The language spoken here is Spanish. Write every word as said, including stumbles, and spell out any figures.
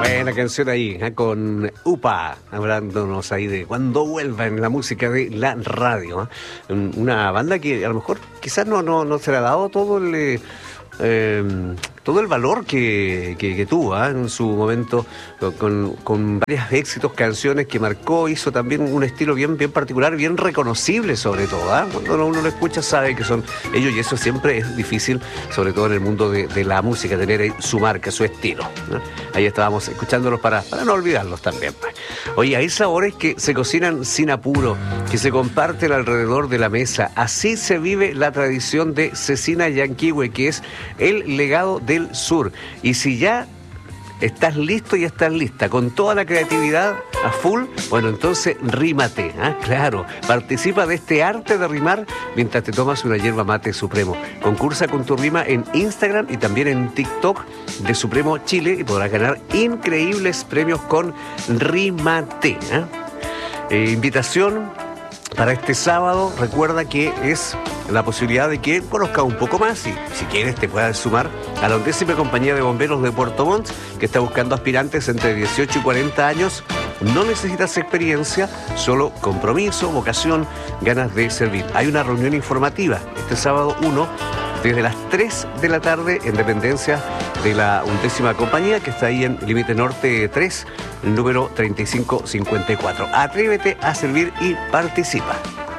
Buena canción ahí, ¿eh? Con Upa, hablándonos ahí de cuando vuelva en la música de la radio. ¿eh? Una banda que a lo mejor quizás no, no, no se le ha dado todo el... Eh, Eh, todo el valor que, que, que tuvo ¿eh? en su momento, con, con varios éxitos, canciones que marcó, hizo también un estilo bien, bien particular, bien reconocible sobre todo. ¿eh? Cuando uno lo escucha sabe que son ellos, y eso siempre es difícil, sobre todo en el mundo de, de la música, tener su marca, su estilo. ¿eh? Ahí estábamos escuchándolos para, para no olvidarlos también. Oye, hay sabores que se cocinan sin apuro, que se comparten alrededor de la mesa. Así se vive la tradición de Cecina Llanquihue, que es el legado del sur. Y si ya estás listo y estás lista con toda la creatividad a full, bueno, entonces rímate, ¿eh? Claro, participa de este arte de rimar mientras te tomas una yerba mate Supremo. Concursa con tu rima en Instagram y también en TikTok de Supremo Chile y podrás ganar increíbles premios con Rímate. ¿eh? Eh, invitación para este sábado, recuerda que es la posibilidad de que conozcas un poco más y si quieres te puedas sumar a la undécima compañía de bomberos de Puerto Montt, que está buscando aspirantes entre dieciocho y cuarenta años. No necesitas experiencia, solo compromiso, vocación, ganas de servir. Hay una reunión informativa este sábado uno desde las tres de la tarde en dependencia de la undécima compañía, que está ahí en Límite Norte tres, el número treinta y cinco cincuenta y cuatro. Atrévete a servir y participa.